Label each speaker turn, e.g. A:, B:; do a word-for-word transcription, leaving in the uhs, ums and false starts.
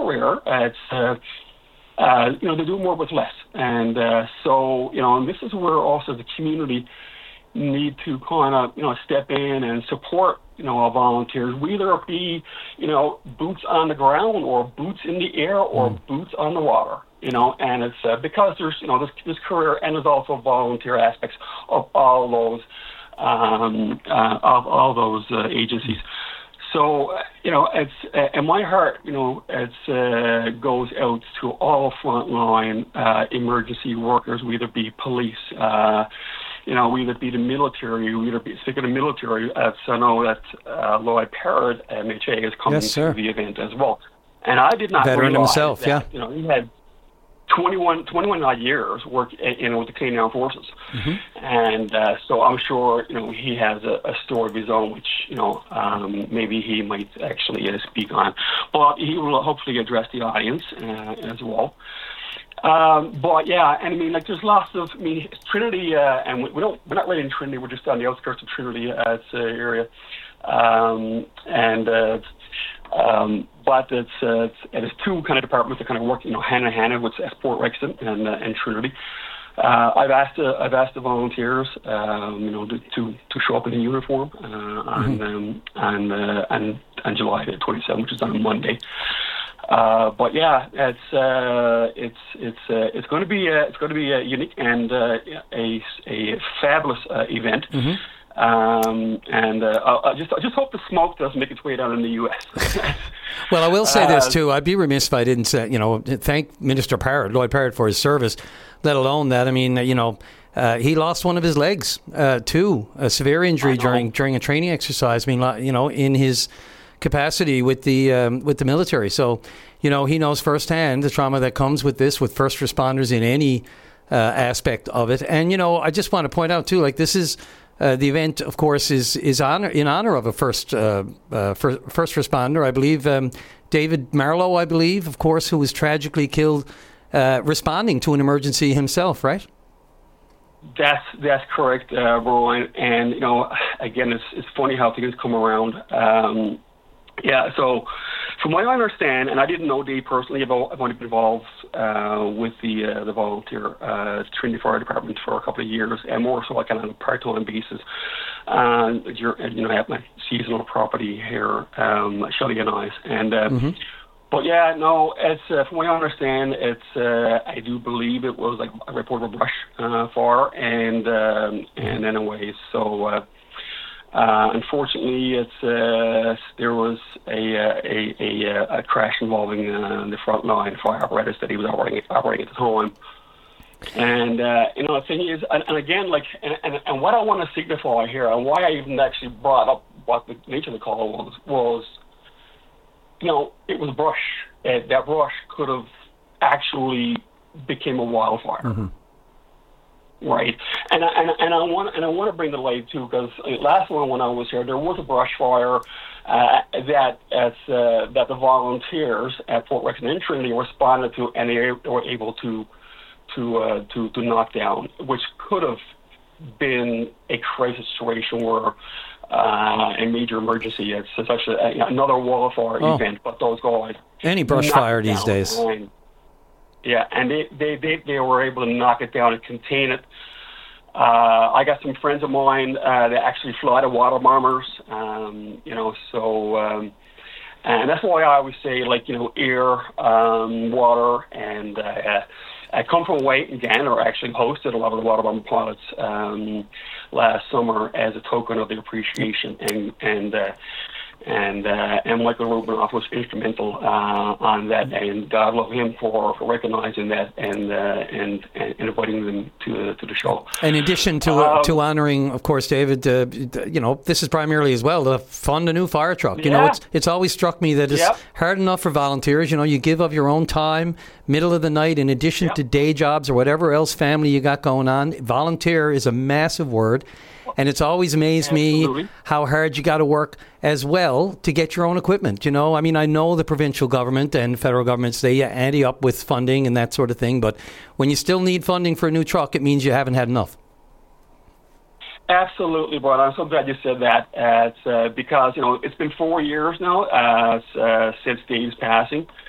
A: career, it's uh, uh, you know, they do more with less, and uh, so you know, and this is where also the community need to kind of, you know, step in and support, you know, our volunteers, whether it be, you know, boots on the ground or boots in the air or mm. boots on the water, you know, and it's uh, because there's, you know, this, this career and there's also volunteer aspects of all those, um, uh, of all those uh, agencies. So, uh, you know, it's, uh, and my heart, you know, it's, uh, goes out to all frontline uh, emergency workers, whether it be police, uh, you know, whether it be the military, whether it be, speaking of military, uh, so I know that uh, Lloyd Parrott, M H A, is coming
B: yes,
A: to the event as well. And I did not
B: Veteran
A: realize
B: himself,
A: that,
B: yeah.
A: you know, he had twenty-one, twenty-one odd years work, you know, with the Canadian Armed Forces. Mm-hmm. And uh, so I'm sure, you know, he has a, a story of his own, which, you know, um, maybe he might actually uh, speak on. But he will hopefully address the audience uh, as well. Um, but yeah, and I mean, like, there's lots of, I mean, Trinity, uh, and we, we don't, we're not right in Trinity, we're just on the outskirts of Trinity uh, it's, uh, area. Um, and, uh, um, but it's, uh, it's, it is two kind of departments that kind of work, you know, hand in hand with Port Rexton and, uh, and Trinity. Uh, I've asked, uh, I've asked the volunteers, um, you know, to, to, to show up in a uniform, uh, on, mm-hmm. um, on, uh, on, on July twenty-seventh, which is on a Monday. Uh, but yeah, it's uh, it's it's uh, it's going to be uh, it's going to be uh, unique and uh, a a fabulous uh, event. Mm-hmm. Um, and uh, I just I just hope the smoke doesn't make its way down in the U S
B: Well, I will say
A: uh,
B: this too. I'd be remiss if I didn't say, you know, thank Minister Parrott, Lloyd Parrott, for his service. Let alone that, I mean, you know, uh, he lost one of his legs uh, too, a severe injury during during a training exercise. I mean, you know, in his capacity with the um, with the military. So, you know, he knows firsthand the trauma that comes with this, with first responders in any uh, aspect of it. And, you know, I just want to point out too, like, this is uh, the event, of course, is is honor in honor of a first uh, uh, first, first responder. I believe um, David Marlowe, I believe, of course, who was tragically killed uh, responding to an emergency himself, right?
A: That's that's correct, uh, Brian. And, you know, again, it's it's funny how things come around. Um, Yeah, so from what I understand, and I didn't know Dave personally, I've only been involved uh, with the uh, the volunteer uh, Trinity Fire Department for a couple of years, and more so like on a part-time basis. And uh, you know, I have my seasonal property here, um, Shelley and I, and uh, mm-hmm. But yeah, no, it's uh, from what I understand, it's uh, I do believe it was like a report of a brush uh, fire, and um, and anyways, so. Uh, Uh, unfortunately, it's uh, there was a a, a, a crash involving uh, the frontline fire apparatus that he was operating, operating at the time. And uh, you know, the thing is, and, and again, like, and, and, and what I want to signify here, and why I even actually brought up what the nature of the call was, was, you know, it was brush. Uh, that brush could have actually became a wildfire. Mm-hmm. Right, and I, and and I want and I want to bring the light too, because last one when I was here, there was a brush fire uh, that as uh, that the volunteers at Fort Rexton and Trinity responded to, and they were able to to uh, to to knock down, which could have been a crisis situation where uh, a major emergency. It's such a, another wildfire oh. event, but those guys
B: any brush fire these days.
A: And, Yeah, and they, they, they, they were able to knock it down and contain it. Uh, I got some friends of mine uh, that actually fly the water bombers, um, you know, so, um, and that's why I always say, like, you know, air, um, water, and uh, I come from White and Gander actually hosted a lot of the water bomber pilots um, last summer as a token of their appreciation, and, and uh, And uh, and Michael Rubinoff was instrumental uh, on that day, and God love him for, for recognizing that and uh, and and inviting them to uh, to the show.
B: In addition to uh, um, to honoring, of course, David, uh, you know, this is primarily as well to fund a new fire truck. You yeah. know, it's it's always struck me that it's yep. hard enough for volunteers. You know, you give of your own time, middle of the night, in addition yep. to day jobs or whatever else family you got going on. Volunteer is a massive word. And it's always amazed Absolutely. me how hard you got to work as well to get your own equipment. You know, I mean, I know the provincial government and federal governments, they ante up with funding and that sort of thing. But when you still need funding for a new truck, it means you haven't had enough.
A: Absolutely, Brian. I'm so glad you said that. Uh, it's, uh, because, you know, it's been four years now uh, uh, since Dave's passing.